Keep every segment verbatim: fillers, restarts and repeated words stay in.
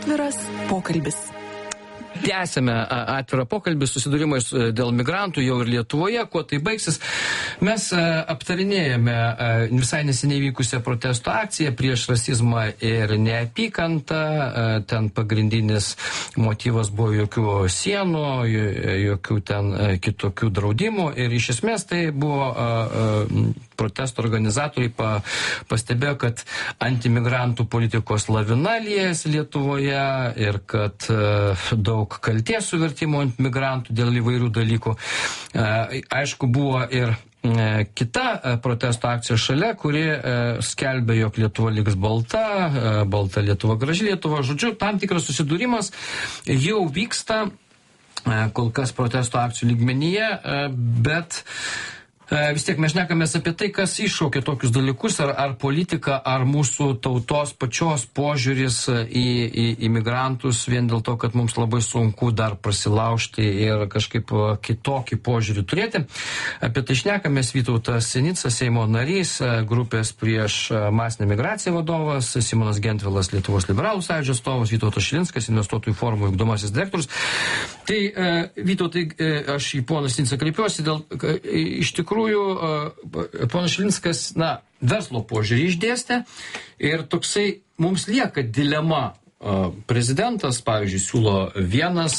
Atviras pokalbis. Tęsėme atvirą pokalbį, susidūrimais dėl migrantų jau ir Lietuvoje, kuo tai baigsis. Mes aptarinėjame visai neseniai vykusią protesto akciją prieš rasizmą ir neapykantą. Ten pagrindinis motyvas buvo jokių sienų, jokių ten kitokių draudimų. Ir iš esmės tai buvo protesto organizatoriai pa, pastebėjo, kad antimigrantų politikos lavina liejasi Lietuvoje ir kad daug kaltės suvertimo ant migrantų dėl įvairių dalykų. Aišku, buvo ir kita protesto akcija šalia, kuri skelbė, jog Lietuva liks balta, balta Lietuva, graži Lietuva. Žodžiu, tam tikras susidūrimas jau vyksta, kol kas protesto akcijų lygmenyje, bet vis tiek mes šnekamės apie tai, kas iššaukia tokius dalykus, ar, ar politika, ar mūsų tautos pačios požiūris į, į imigrantus, vien dėl to, kad mums labai sunku dar prasilaužti ir kažkaip kitokį požiūrį turėti. Apie tai šnekamės. Vytautas Sinica, Seimo narys, grupės prieš masinę migraciją vadovas, Simonas Gentvilas, Lietuvos liberalų sąjūdžio atstovas, Vytautas Šilinskas, investuotojų forumo vykdomasis direktorius. Tai, Vytautai, aš į poną Sinicą kreipiuosi, dėl iš tikrųjų ponas Šilinskas, na, verslo požiūrį išdėstė ir toksai mums lieka dilema. Prezidentas, pavyzdžiui, siūlo vienas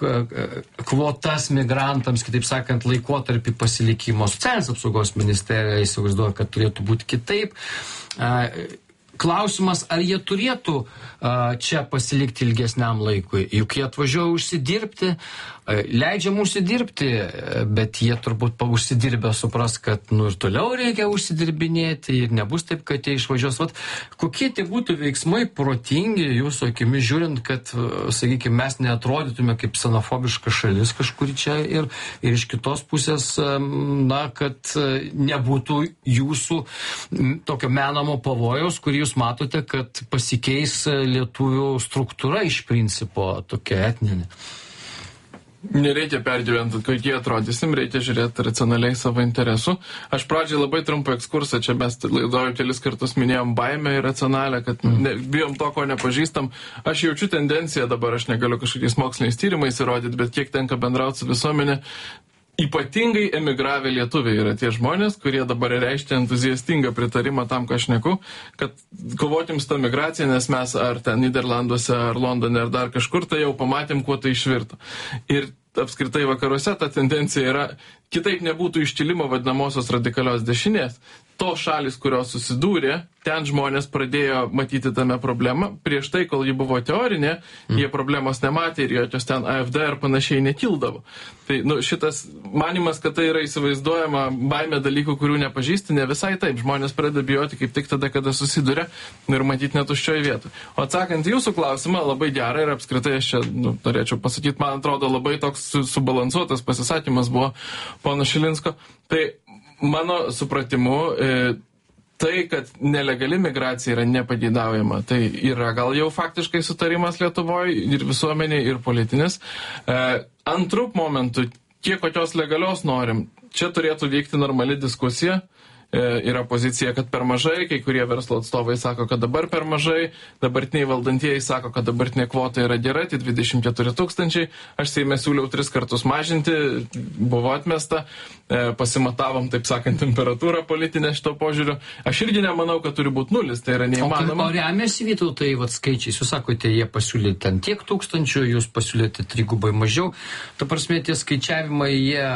kvotas migrantams, kitaip sakant, laikotarpį pasilikimo. Socialinės apsaugos ministerija įsivaizduoja, kad turėtų būti kitaip. Klausimas, ar jie turėtų uh, čia pasilikti ilgesniam laikui, juk jie atvažiuoja užsidirbti, uh, leidžiam užsidirbti, bet jie turbūt užsidirbę supras, kad nu ir toliau reikia užsidirbinėti ir nebus taip, kad jie išvažiuos. Vat, kokie tie būtų veiksmai protingi jūsų akimis žiūrint, kad, uh, sakykime, mes neatrodytume kaip xenofobiška šalis kažkuri čia ir, ir iš kitos pusės, um, na, kad uh, nebūtų jūsų m, tokio menamo pavojaus, kurį jūs matote, kad pasikeis lietuvių struktūra iš principo tokia etninė? Nereikia pergyventi, kokie atrodysim, reikia žiūrėti racionaliai savo interesų. Aš pradžiai labai trumpą ekskursą, čia mes laidoju kelis kartus minėjom baimę ir racionalę, kad ne, bijom to, ko nepažįstam. Aš jaučiu tendenciją dabar, aš negaliu kažkokiais moksliniais tyrimais įrodyti, bet kiek tenka bendrauti su visuomenė, ypatingai emigravę lietuviai yra tie žmonės, kurie dabar reiškia entuziastingą pritarimą tam, ką aš neku, kad kovotim su tą migraciją, nes mes ar ten Niderlanduose, ar Londone, ar dar kažkur, tai jau pamatėm, kuo tai išvirto. Ir apskritai vakaruose ta tendencija yra, kitaip nebūtų iškilimo vadinamosios radikalios dešinės. To šalis, kurios susidūrė, ten žmonės pradėjo matyti tame problemą. Prieš tai, kol ji buvo teorinė, mm. jie problemos nematė ir jokios ten A F D ir panašiai nekildavo. Tai nu, šitas manimas, kad tai yra įsivaizduojama baimė dalykų, kurių nepažįsti, ne visai taip. Žmonės pradeda bijoti kaip tik tada, kada susiduria ir matyti netuščioj vietoj. O atsakant jūsų klausimą, labai gerai ir apskritai aš čia nu, norėčiau pasakyti, man atrodo labai toks subalansuotas pasisakymas buvo pono Šilinsko. Tai mano supratimu, e, tai, kad nelegali migracija yra nepageidaujama, tai yra gal jau faktiškai sutarimas Lietuvoje ir visuomenė, ir politinis. E, antrų momentų, kiek kokios legalios norim, čia turėtų vykti normali diskusija. Yra pozicija, kad per mažai, kai kurie verslo atstovai sako, kad dabar per mažai, dabartiniai valdantieji sako, kad dabartinė kvota yra gera, tai dvidešimt keturi tūkstančiai, aš Seime siūliau tris kartus mažinti, buvo atmesta, pasimatavom, taip sakant, temperatūrą politinę šito požiūriu. Aš irgi nemanau, kad turi būti nulis, tai yra neįmanoma. O, o remiasi Vytautai vat skaičiais, jūs sakote, jie pasiūlė ten tiek tūkstančių, jūs pasiūlėte trigubai mažiau, ta prasme tie skaičiavimai, jie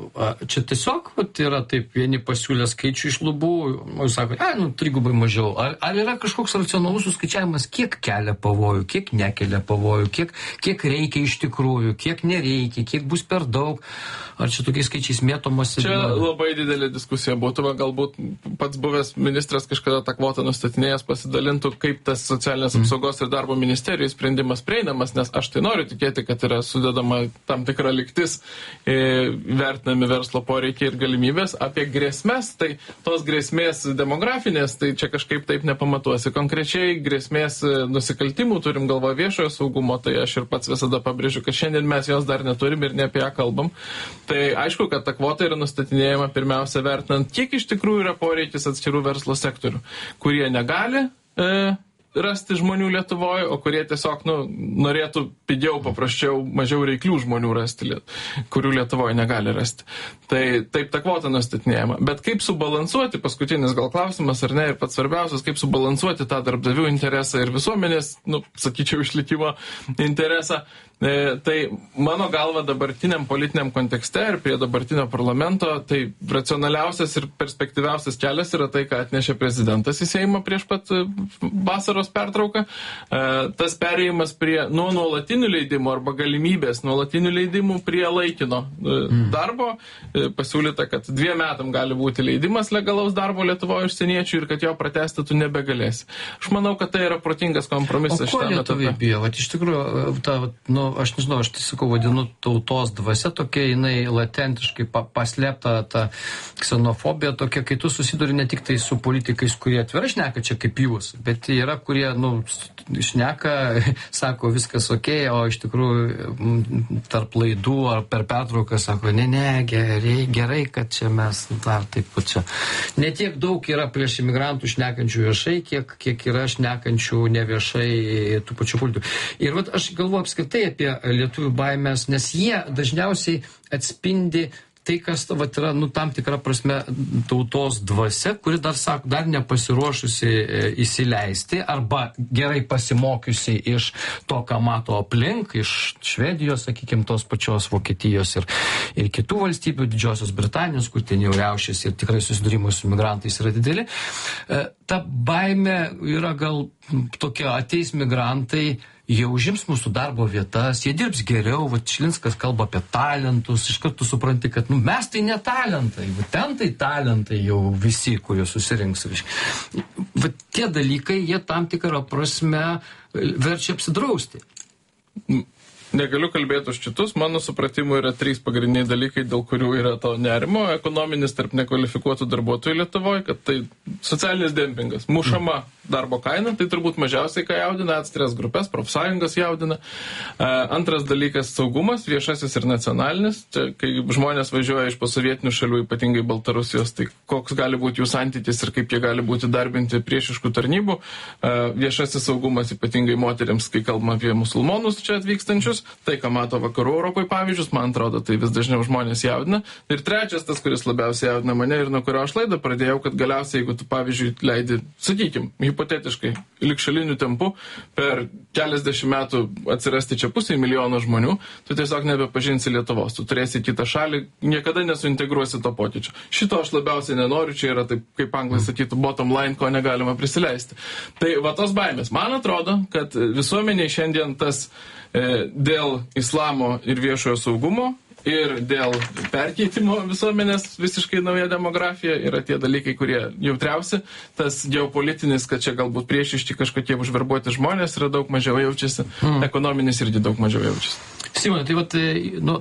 čia tiesiog vat, yra taip, vieni pasiūlė skaičių iš lubų, jūs sakote, ai, nu, trigubai mažiau. Ar, ar yra kažkoks racionalus suskaičiavimas, kiek kelia pavojų, kiek nekelia pavojų, kiek, kiek reikia iš tikrųjų, kiek nereikia, kiek bus per daug? Ar čia tokiais skaičiais mėtomasi? Čia labai didelė diskusija būtų, galbūt pats buvęs ministras kažkada tą kvotą nustatinėjęs pasidalintų, kaip tas socialinės mm. apsaugos ir darbo ministerijos sprendimas prieinamas, nes aš tai noriu tikėti, kad yra sudedama tam tikra lygtis, e, vertinami verslo poreikiai ir galimybės. Apie grėsmės, tai tos grėsmės demografinės, tai čia kažkaip taip nepamatuosi. Konkrečiai grėsmės nusikaltimų turim galvo viešojo saugumo, tai aš ir pats visada pabrėžiu, kad šiandien mes jos dar neturim ir ne apie ją kalbam. Tai aišku, kad ta kvota yra nustatinėjama pirmiausia vertinant, kiek iš tikrųjų yra poreikis atskirų verslo sektorių, kurie negali e, rasti žmonių Lietuvoje, o kurie tiesiog nu, norėtų pigiau, paprasčiau, mažiau reiklių žmonių rasti, kurių Lietuvoje negali rasti. Tai taip ta kvota nustatinėjama. Bet kaip subalansuoti, paskutinis gal klausimas, ar ne, ir pats svarbiausias, kaip subalansuoti tą darbdavių interesą ir visuomenės, nu, sakyčiau, išlikimo interesą. E, tai mano galva dabartiniam politiniam kontekste ir prie dabartinio parlamento, tai racionaliausias ir perspektyviausias kelias yra tai, ką atnešė prezidentas į Seimą prieš pat vasaros pertrauką. E, tas perėjimas prie nuo nuolatinių leidimų arba galimybės nuolatinių leidimų prie laikino e, darbo. E, pasiūlyta, kad dviem metam gali būti leidimas legalaus darbo Lietuvoje užsieniečių ir kad jo pratęsti tu nebegalėsi. Aš manau, kad tai yra protingas kompromisas. O ko lietuviai bijo? Vat iš tikrųjų, ta, nu, aš nežinau, aš tai sakau, vadinu tautos dvasia tokia, jinai latentiškai pa, paslėpta ta ksenofobija tokia, kai tu susiduri ne tik tai su politikais, kurie atvirai šneka čia kaip jūs, bet yra, kurie, nu, šneka, sako viskas okei, o iš tikrųjų tarp laidų ar per pertrauką sako, ne, ne, gerai, gerai, kad čia mes dar taip pat čia. Ne tiek daug yra prieš imigrantų šnekančių viešai, kiek, kiek yra šnekančių neviešai tų pačių politikų. Ir vat aš galvoju apskritai apie lietuvių baimės, nes jie dažniausiai atspindi tai, kas vat, yra, nu, tam tikra prasme tautos dvasia, kuri dar, sako, dar nepasiruošusi e, įsileisti arba gerai pasimokiusi iš to, ką mato aplink, iš Švedijos, sakykime, tos pačios Vokietijos ir, ir kitų valstybių, Didžiosios Britanijos, kur ten jau riaušės ir tikrai susidūrimai su migrantais yra dideli. E, ta baimė yra gal tokia, ateis migrantai, jie užims mūsų darbo vietas, jie dirbs geriau, va Šilinskas kalba apie talentus, iš karto supranti, kad nu, mes tai ne talentai, va ten tai talentai jau visi, kurie susirinks. Va tie dalykai, jie tam tikrą prasme verčia apsidrausti. Negaliu kalbėti už kitus, mano supratimu yra trys pagrindiniai dalykai, dėl kurių yra to nerimo. Ekonominis tarp nekvalifikuotų darbuotojų Lietuvoje, kad tai socialinis dempingas, mušama darbo kaina, tai turbūt mažiausiai ką jaudina, atskiras grupės, profsąjungas jaudina. Antras dalykas - saugumas, viešasis ir nacionalinis. Čia, kai žmonės važiuoja iš posovietinių šalių, ypatingai Baltarusijos, tai koks gali būti jų santykis ir kaip jie gali būti darbinti priešiškų tarnybų. Viešasis saugumas ypatingai moteriams, kai kalbame apie musulmonus čia atvykstančius. Tai, ką mato vakarų Europoje pavyzdžius, man atrodo, tai vis dažniau žmonės jaudina. Ir trečias, tas, kuris labiausiai jaudina mane ir nuo kurio aš laidą pradėjau, kad galiausiai, jeigu tu, pavyzdžiui, leidi, sakykim, hipotetiškai, likšaliniu tempu per keliasdešimt metų atsirasti čia pusiai milijono žmonių, tu tiesiog nebepažinsi Lietuvos. Tu turėsi kitą šalį, niekada nesuintegruosi to pokyčio. Šito aš labiausiai nenoriu, čia yra taip, kaip anglai sakytų, bottom line, ko negalima prisileisti. Tai va tos baimės. Man atrodo, kad visuomeniai šiandien tas e, dėl islamo ir viešojo saugumo ir dėl perkeitimo visuomenės visiškai nauja demografija yra tie dalykai, kurie jautriausi. Tas geopolitinis, kad čia galbūt priešiški kažkokie užverbuoti žmonės yra daug mažiau jaučiasi. Mm. Ekonominis irgi daug mažiau jaučiasi. Simonai, tai vat, nu,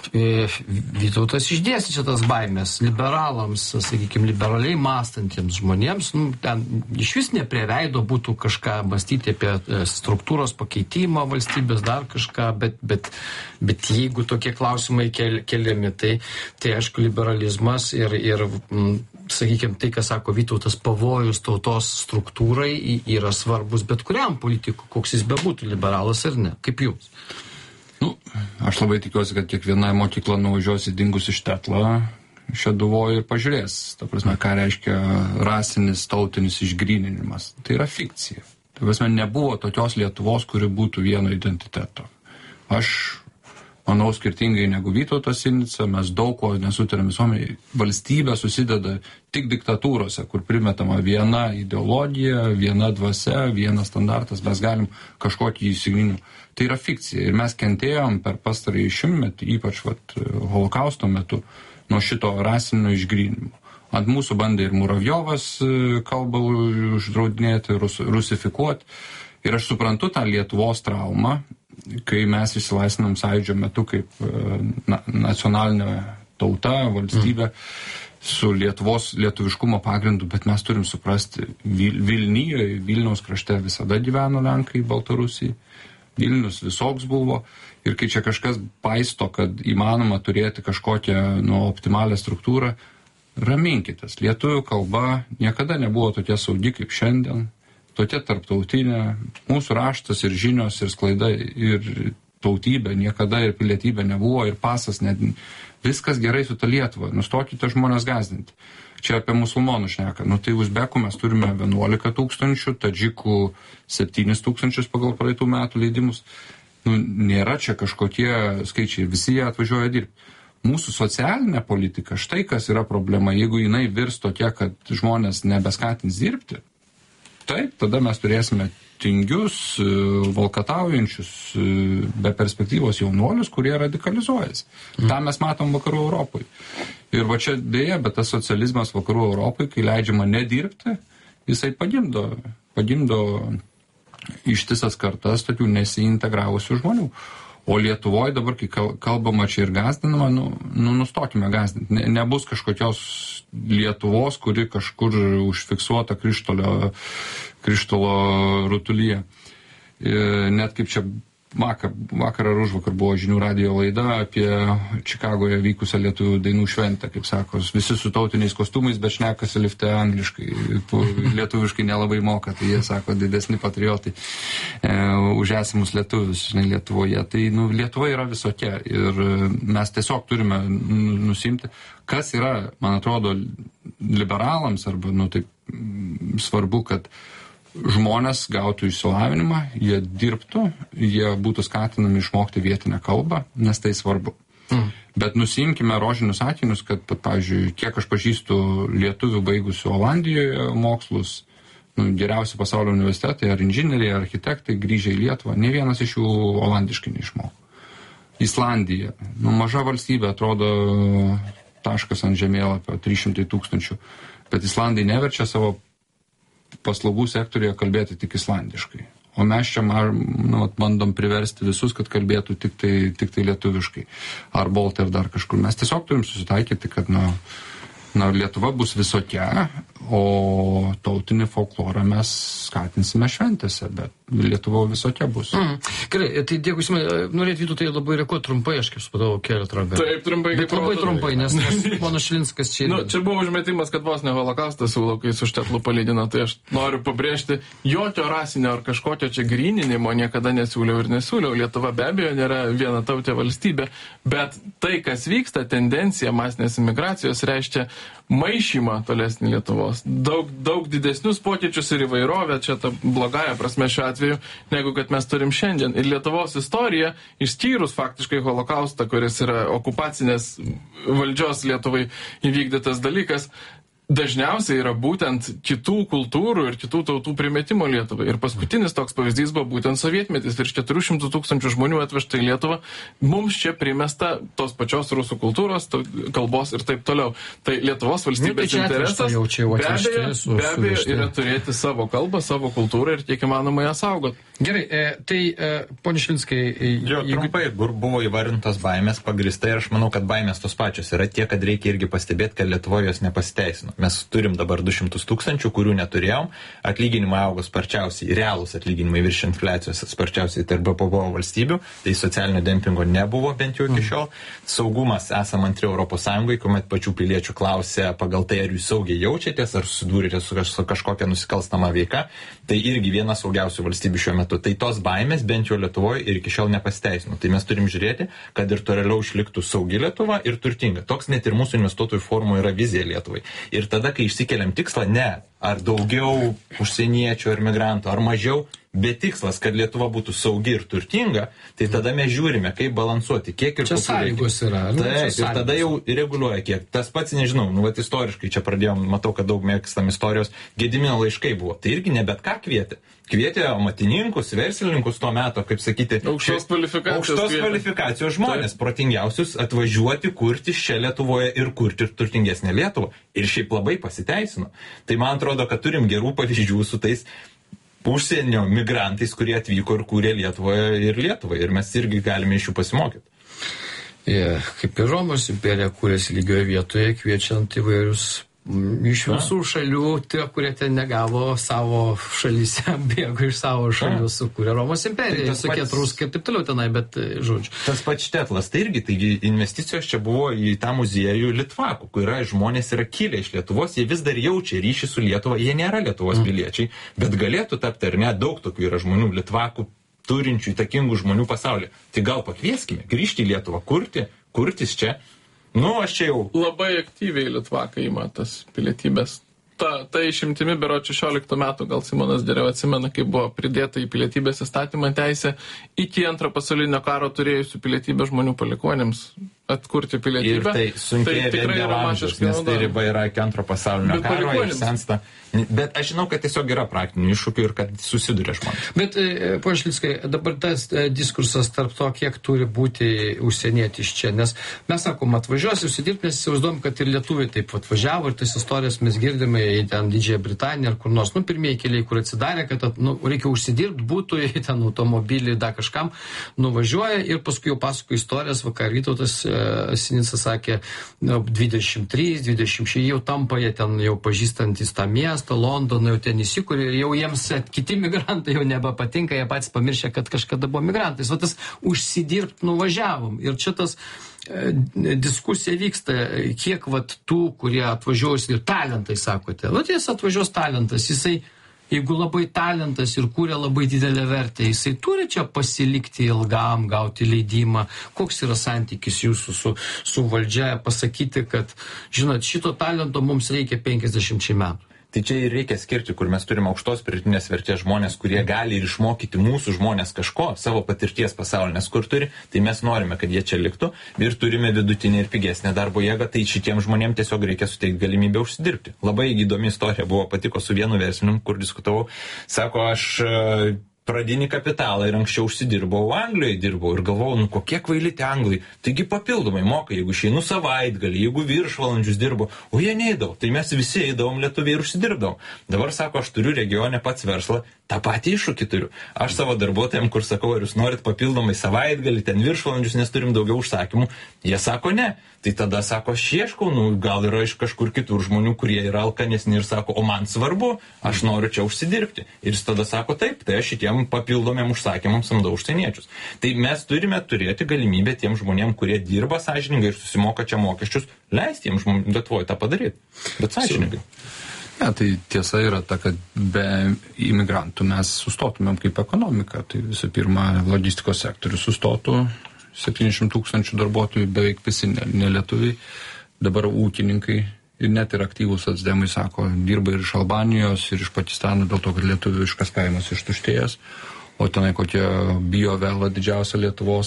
Vytautas išdėstė čia tas baimės liberalams, sakykime, liberaliai mąstantiems žmonėms, nu, ten iš vis ne prie veido būtų kažką mąstyti apie struktūros pakeitimą valstybės, dar kažką, bet, bet, bet jeigu tokie klausimai kel, keliami, tai, tai aišku, liberalizmas ir, ir m, sakykime, tai, ką sako Vytautas, pavojus tautos struktūrai yra svarbus bet kuriam politikui, koks jis bebūtų, liberalas ar ne, kaip jums. Nu, aš labai tikiuosi, kad kiekviena mokykla nuvažiuos į dingus iš Tetlą Šeduvoje ir pažiūrės, ta prasme, ką reiškia rasinis, tautinis išgryninimas. Tai yra fikcija. Ta prasme, nebuvo tokios Lietuvos, kuri būtų vieno identiteto. Aš manau, skirtingai negu Vytautas Sinica, mes daug ko nesutarėm visuomeniai. Valstybė susideda tik diktatūrose, kur primetama viena ideologija, viena dvasia, vienas standartas, mes galim kažkokį įsigrinimą. Tai yra fikcija ir mes kentėjom per pastarąjį šimtmetį, ypač vat, holokausto metu, nuo šito rasinio išgrynimo. Ant mūsų bandė ir Muravjovas kalbą uždraudinėti, rus, rusifikuoti. Ir aš suprantu tą Lietuvos traumą, kai mes išsilaisvinam Sąjūdžio metu kaip na, nacionalinė tauta, valstybė, mm. su Lietuvos lietuviškumo pagrindu, bet mes turim suprasti, Vil, Vilnijoje, Vilniaus krašte visada gyveno Lenkai, Baltarusijai. Vilnius visoks buvo ir kai čia kažkas paisto, kad įmanoma turėti kažkokią nu, optimalią struktūrą, raminkitės. Lietuvių kalba niekada nebuvo tokia saugi kaip šiandien. tokia tarptautinė, mūsų raštas ir žinios ir sklaida ir tautybė niekada ir pilietybė nebuvo ir pasas, net, viskas gerai su ta Lietuva, nustokite žmonės gąsdinti. Čia apie musulmonų šneka. Nu tai uzbekų mes turime vienuolika tūkstančių, tadžikų septynis tūkstančius pagal praeitų metų leidimus. Nu, nėra čia kažkokie skaičiai, visi jie atvažiuoja dirbti. Mūsų socialinė politika, štai kas yra problema, jeigu jinai virs tokia, kad žmonės nebeskatins dirbti, taip, tada mes turėsime tingius, valkataujančius, be perspektyvos jaunuolius, kurie radikalizuojasi. Mm. Ta mes matom vakarų Europoje. Ir va čia dėja, bet tas socializmas vakarų Europoje, kai leidžiama nedirbti, jisai pagimdo, pagimdo ištisas kartas tokių nesiintegravusių žmonių. O Lietuvoje dabar, kai kalbama čia ir gazdinama, nu, nu nustokime gazdinti. Ne, nebus kažkokios Lietuvos, kuri kažkur užfiksuota krištolio, krištolo rutulyje. Net kaip čia vakar, vakar ar užvakar buvo žinių radijo laida apie Čikagoje vykusią lietuvių dainų šventę, kaip sako, visi su tautiniais kostiumais, bet šnekasi lifte angliškai, lietuviškai nelabai moka, tai jie sako didesni patriotai e, už esamus lietuvius, žinai, Lietuvoje. Tai nu, Lietuva yra visokia ir mes tiesiog turime nusimti, kas yra, man atrodo, liberalams arba, nu, taip svarbu, kad žmonės gautų išsilavinimą, jie dirbtų, jie būtų skatinami išmokti vietinę kalbą, nes tai svarbu. Mm. Bet nusimkime rožinius akinius, kad, pavyzdžiui, kiek aš pažįstu lietuvių baigusių Olandijoje mokslus, nu, geriausi pasaulio universitetai, ar inžinieriai, ar architektai grįžę į Lietuvą, ne vienas iš jų olandiškai neišmoko. Islandija, nu, maža valstybė, atrodo taškas ant žemėlapio, trys šimtai tūkstančių, bet Islandai neverčia savo paslaugų sektorėje kalbėti tik islandiškai. O mes čia nu, bandom priversti visus, kad kalbėtų tik tai, tik tai lietuviškai. Ar Bolt, ar dar kažkur. Mes tiesiog turim susitaikyti, kad na, na, Lietuva bus visokia, o tautinį folklorą mes skatinsime šventėse, bet Lietuva visokia bus. Mm. Gerai, tai dėkui, norėt Vytų tai labai reaguoti trumpai, aš kaip supratau, keletą ranką. Taip, trumpai. Bet labai trumpai, nes, nes pono Šilinskas čia... Nu, čia buvo užmetimas, kad vos ne holokaustą siūlau, kai su Štetlu palydino, tai aš noriu pabrėžti, jokio rasinio ar kažkokio čia gryninimo niekada nesiūliau ir nesiūliau. Lietuva be abejo nėra viena tautė valstybė, bet tai, kas vyksta, tendencija masinės imigracijos reiškia maišymą tolesnį Lietuvos. Daug, daug didesnius pokyčius ir įvairovę, čia ta blogąja prasme šiuo atveju, negu kad mes turim šiandien. Ir Lietuvos istorija, išskyrus faktiškai holokaustą, kuris yra okupacinės valdžios Lietuvai įvykdytas dalykas, dažniausiai yra būtent kitų kultūrų ir kitų tautų primetimo Lietuvai. Ir paskutinis toks pavyzdys buvo būtent sovietmetis. Virš keturių šimtų tūkstančių žmonių atvežta į Lietuvą. Mums čia primesta tos pačios rusų kultūros, kalbos ir taip toliau. Tai Lietuvos valstybės nu, tai interesas jau čia, jau be abejo, su, be abejo su yra turėti savo kalbą, savo kultūrą ir kiek įmanoma ją saugoti. Gerai, e, tai e, pone Šilinskai... E, jo, jeigu... trumpai, kur buvo įvardintos baimės pagristai ir aš manau, kad baimės tos pačios yra tie, kad reikia irgi pastebėti, kad Lietuvoje jos nepasiteisino. Mes turim dabar du šimtus tūkstančių, kurių neturėjom, atlyginimai augo sparčiausiai, realūs atlyginimai virš infliacijos sparčiausiai tarp B P O valstybių, tai socialinio dempingo nebuvo bent jau iki šiol. Saugumas esam antri Europos Sąjungai, kuomet pačių piliečių klausė pagal tai, ar jūs saugiai jaučiatės, ar susidūrėte su, kaž, su kažkokia nusikalstama veika, tai irgi viena saugiausių valstybių šiuo metu. Tai tos baimės bent jau Lietuvoje ir iki šiol nepasiteisino. Tai mes turim žiūrėti, kad ir toliau išliktų saugi Lietuva ir turtinga. Toks net ir mūsų investuotojų forumo yra vizija Lietuvai. Ir tada, kai išsikeliam tikslą, ne, ar daugiau užsieniečių ar migrantų, ar mažiau, bet tikslas, kad Lietuva būtų saugi ir turtinga, tai tada mes žiūrime, kaip balansuoti, kiek ir čia sąlygos yra. Nu, taip, ir tada jau reguliuoja kiek. Tas pats, nežinau, nu, vat istoriškai čia pradėjom, matau, kad daug mėgstam istorijos, Gedimino laiškai buvo. Tai irgi ne bet ką kvietė. Kvietė amatininkus, verslininkus tuo metu, kaip sakyti, aukštos kvalifikacijos, aukštos kvalifikacijos žmonės, taip, protingiausius atvažiuoti, kurti čia Lietuvoje ir kurti turtingesnę Lietuvą. Ir šiaip labai pasiteisino. Tai man atrodo, kad turim gerų pavyzdžių su tais užsienio migrantais, kurie atvyko ir kūrė Lietuvoje ir Lietuvą. Ir mes irgi galime iš jų pasimokyti. Yeah, kaip ir Romos imperija kūrėsi lygioje vietoje, kviečiant įvairius Iš visų šalių, tie, kurie ten negavo savo šalyse, bėgo iš savo šalių, sukūrė Romos imperiją, tai visokie truskai ir taip toliau tenai, bet žodžiu. Tas pats Štetlas, tai irgi, taigi investicijos čia buvo į tą muziejų Litvakų, kur yra žmonės yra kilę iš Lietuvos, jie vis dar jaučia ryšį su Lietuva, jie nėra Lietuvos piliečiai, bet galėtų tapti, ar ne, daug tokių yra žmonių Litvakų, turinčių įtakingų žmonių pasaulyje. Tai gal pakvieskime, grįžti į Lietuvą, kurti, kurtis čia. Nu, aš čia jau. Labai aktyviai Litvakai ima tas pilietybės. Ta, ta išimtimi bero šešioliktų metų, gal Simonas geriau atsimena, kai buvo pridėta į pilietybės įstatymą teisė iki antro pasaulinio karo turėjusių pilietybę žmonių palikuonėms atkurti pilietybę. Ir tai sunkiai tai vien dėl amžiaus, nes tai riba yra iki antro pasaulinio Bet karo ir palikuonims. sensta. Bet aš žinau, kad tiesiog yra praktinių iššūkių ir kad susiduria žmonės. Bet, e, ponia Šlickai, dabar tas e, diskursas tarp to, kiek turi būti užsienietis čia, nes mes sakom, atvažiuosi užsidirbti, nes įsivaizduom, kad ir lietuviai taip atvažiavo ir tas istorijas mes girdime į ten Didžiąją Britaniją ar kur nors, nu, pirmieji keliai, kur atsidarė, kad nu, reikia užsidirbti, būtų į ten automobilį, dar kažkam nuvažiuoja ir paskui jau pasako istorijas, vakar Vytautas e, Sinica sakė, nu, dvidešimt trys, dvidešimt šeši jau tampa, jie ten jau pažįstantis tą miestą, Londoną jau ten įsikūrė ir jau jiems kiti migrantai jau nebepatinka, jie patys pamiršė, kad kažkada buvo migrantais. O tas užsidirbt nuvažiavom. Ir čia tas e, diskusija vyksta, kiek vat tų, kurie atvažiuos ir talentai, sakote. Vat jis atvažiuos talentas, jisai, jeigu labai talentas ir kūrė labai didelę vertę, jisai turi čia pasilikti ilgam, gauti leidimą. Koks yra santykis jūsų su, su valdžia, pasakyti, kad, žinot, šito talento mums reikia penkiasdešimčiai metų. Tai čia ir reikia skirti, kur mes turime aukštos pridėtinės vertės žmonės, kurie gali ir išmokyti mūsų žmonės kažko, savo patirties pasaulinės, kur turi, tai mes norime, kad jie čia liktų ir turime vidutinį ir pigesnę darbo jėgą, tai šitiems žmonėms tiesiog reikia suteikti galimybę užsidirbti. Labai įdomi istorija buvo, patiko su vienu verslininku, kur diskutavau, sako, aš pradinį kapitalą ir anksčiau užsidirbau, Anglijoje dirbau ir galvojau, nu kokie kvaili tie anglai, taigi papildomai moka, jeigu išeinu savaitgalį, jeigu viršvalandžius dirbu, o jie neįdavo, tai mes visi eidavom lietuviai ir užsidirbdavom. Dabar sako, aš turiu regione pats verslą, tą patį iššūkį turiu. Aš savo darbuotojams, kur sakau, ar jūs norit papildomai savaitgalį, ten viršvalandžius, nes turim daugiau užsakymų, jie sako ne. Tai tada sako, aš ieškau, nu gal yra iš kažkur kitur žmonių, kurie yra alkanesni ir sako, o man svarbu, aš noriu čia užsidirbti. Ir jis tada sako, taip, tai aš šitiem papildomiem užsakymams samdau užsieniečius. Tai mes turime turėti galimybę tiem žmonėm, kurie dirba sąžiningai ir susimoka čia mokesčius, leisti jiems žmonėms Lietuvoje tą padaryti. Bet sąžiningai. Ne, tai tiesa yra ta, kad be imigrantų mes sustotumėm kaip ekonomika. Tai visų pirma, logistikos sektorius sustotų, septyniasdešimt tūkstančių darbuotojų, beveik visi nelietuviai, dabar ūkininkai ir net ir aktyvūs socdemai sako, dirba ir iš Albanijos, ir iš Pakistano, dėl to, kad lietuviškas kaimas ištuštėjęs, o tenai kokie Biovela, didžiausia Lietuvos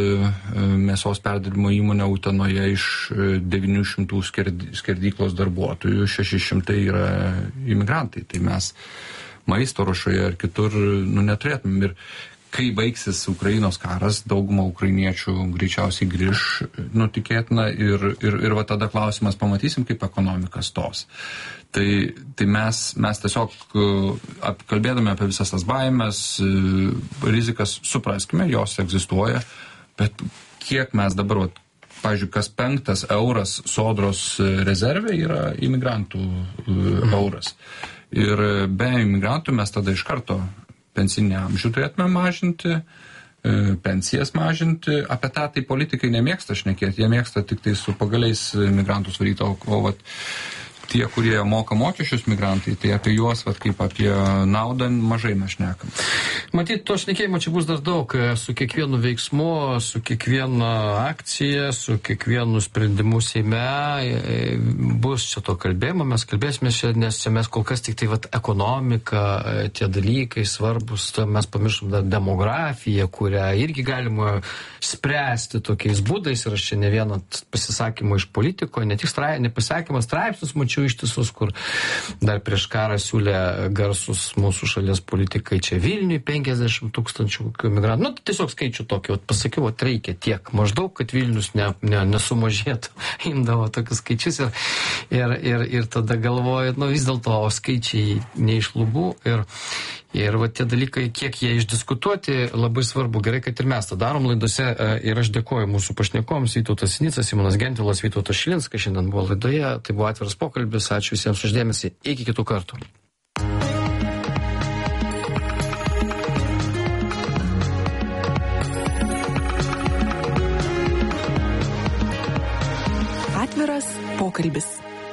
mėsos perdirbimo įmonė Utenoje, iš devynių šimtų skerdyklos darbuotojų šeši šimtai yra imigrantai. Tai mes maisto ruošoje ar kitur nu, neturėtumėm. Ir kai baigsis Ukrainos karas, dauguma ukrainiečių greičiausiai grįž, nu, tikėtina, ir, ir, ir va tada klausimas, pamatysim, kaip ekonomika stos. Tai, tai mes, mes tiesiog, kalbėdami apie visas tas baimės, rizikas, supraskime, jos egzistuoja, bet kiek mes dabar, va, pavyzdžiui, kas penktas euras sodros rezervė yra imigrantų euras. Ir be imigrantų mes tada iš karto pensinį amžių turėtume mažinti, pensijas mažinti. Apie tą tai politikai nemėgsta šnekėti, jie mėgsta tik tai su pagaliais migrantus varyti, o, o vat, tie, kurie moka mokesčius migrantai, tai apie juos, vat, kaip apie naudą, mažai mes šnekam. Matyt, to šnekėjimo čia bus dar daug, su kiekvienu veiksmu, su kiekviena akcija, su kiekvienu sprendimu Seime, bus čia to kalbėjimo, mes kalbėsime čia, nes čia mes kol kas tik tai vat, ekonomika, tie dalykai svarbus, mes pamiršom dar demografiją, kurią irgi galima spręsti tokiais būdais, ir aš čia ne vieną pasisakymą iš politiko, ne tik strai, nepasakymą, straipsnius mačiau ištisus, kur dar prieš karą siūlė garsus mūsų šalies politikai čia Vilniui penkiasdešimt tūkstančių migrantų. Nu, tiesiog skaičių tokį, pasakiau, at reikia tiek maždaug, kad Vilnius ne, ne, nesumažėtų, imdavo tokius skaičius ir, ir, ir, ir tada galvoju, nu vis dėlto skaičiai ne iš lubų ir, Ir va tie dalykai, kiek jie išdiskutuoti, labai svarbu. Gerai, kad ir mes tą darom laidose. Ir aš dėkoju mūsų pašnekoms, Vytautas Sinicas, Simonas Gentvilas, Vytautas Šilinskas šiandien buvo laidoje. Tai buvo atviras pokalbis. Ačiū visiems už dėmesį. Iki kitų kartų. Atviras pokalbis.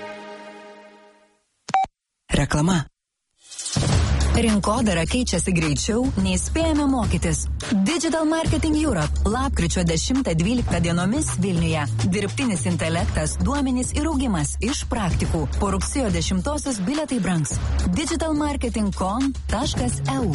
Reklama. Rinkodara keičiasi greičiau, nei spėjame mokytis. Digital Marketing Europe lapkričio dešimtą dvyliktą dienomis Vilniuje. Dirbtinis intelektas, duomenys ir augimas iš praktikų. Po rugsėjo dešimtosios bilietai brangs. digital marketing com taškas e u.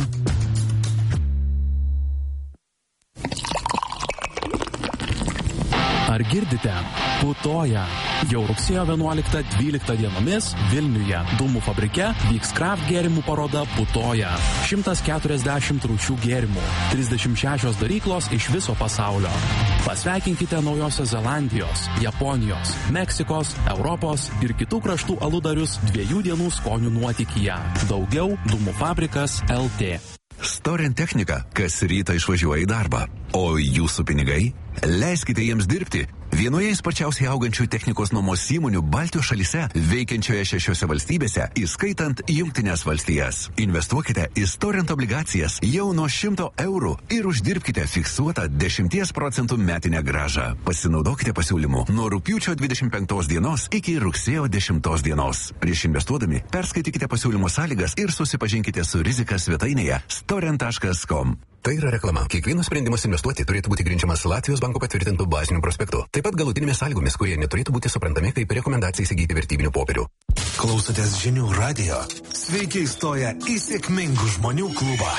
Ar girdite? Putoja. Jau rugsėjo vienuoliktą dvyliktą dienomis Vilniuje Dūmų fabrike vyks kraft gėrimų paroda Putoja. šimtas keturiasdešimt rūšių gėrimų, trisdešimt šešios daryklos iš viso pasaulio. Pasveikinkite Naujosios Zelandijos, Japonijos, Meksikos, Europos ir kitų kraštų aludarius dviejų dienų skonių nuotykyje. Daugiau Dūmų fabrikas L T. Storint technika, kas rytą išvažiuoja į darbą. O jūsų pinigai? Leiskite jiems dirbti. Vienoje sparčiausiai augančių technikos nuomos įmonių Baltijos šalyse, veikiančioje šešiose valstybėse, įskaitant Jungtinės valstijas. Investuokite į Storint obligacijas jau nuo šimto eurų ir uždirbkite fiksuotą dešimties procentų metinę grąžą. Pasinaudokite pasiūlymu nuo rugpjūčio dvidešimt penktos dienos iki rugsėjo dešimtos dienos. Prieš investuodami perskaitykite pasiūlymo sąlygas ir susipažinkite su rizika svetainėje storint taškas com. Tai yra reklama. Kiekvienas sprendimas investuoti turėtų būti grindžiamas Latvijos banko patvirtintų bazinių prospektų. Taip pat galutinėmis sąlygomis, kurie neturėtų būti suprantami kaip rekomendacija įsigyti vertybinių popierių. Klausotės žinių radijo. Sveiki įstoję į sėkmingų žmonių klubą.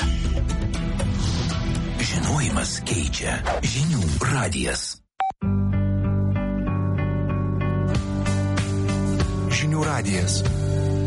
Žinojimas keičia. Žinių radijas. Žinių radijas.